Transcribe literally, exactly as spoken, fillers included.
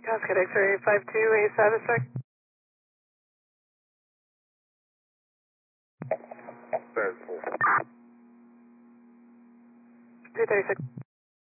Cascade X-ray five two, a satisfied. Fairfield. two thirty-six.